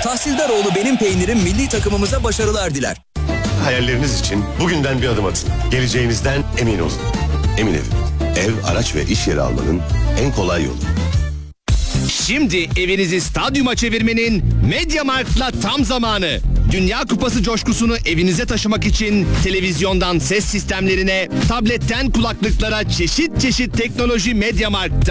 Tahsildaroğlu Benim Peynirim milli takımımıza başarılar diler. Hayalleriniz için bugünden bir adım atın. Geleceğinizden emin olun. Emin Ev, araç ve iş yeri almanın en kolay yolu. Şimdi evinizi stadyuma çevirmenin MediaMarkt'la tam zamanı. Dünya Kupası coşkusunu evinize taşımak için televizyondan ses sistemlerine, tabletten kulaklıklara çeşit çeşit teknoloji MediaMarkt'ta.